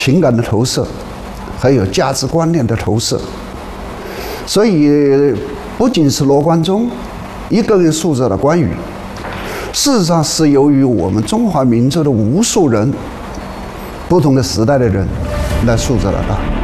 情感的投射，还有价值观念的投射。所以，不仅是罗贯中一个人塑造了关羽，事实上是由于我们中华民族的无数人、不同的时代的人来塑造了他。